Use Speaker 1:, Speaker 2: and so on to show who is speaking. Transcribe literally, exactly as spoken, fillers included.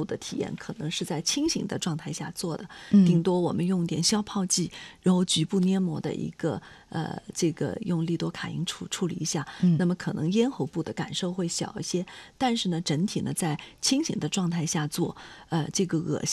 Speaker 1: 的体验可能是在清醒的状态下做的，
Speaker 2: 嗯
Speaker 1: 顶多我们用点消泡剂，然后局部黏膜的一个呃这个用利多卡因处处理一下，
Speaker 2: 嗯
Speaker 1: 那么可能咽喉部的感受会小一些，但是呢，整体呢在清醒的状态下做，呃，这个恶心。